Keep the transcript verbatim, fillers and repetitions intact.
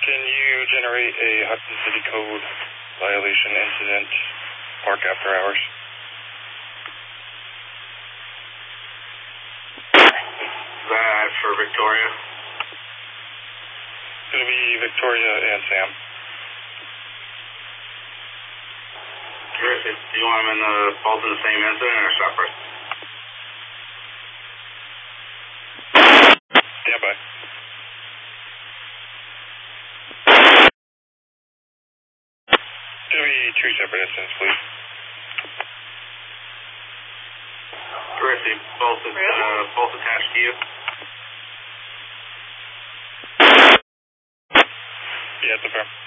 Can you generate a Hudson City Code violation incident, park after hours? That for Victoria? It'll be Victoria and Sam. Chris, do you want them in the, both in the same incident or separate? Stand by. It'll be two separate incidents, please. Chrissy, both, uh, both attached to you? Yeah, it's a firm.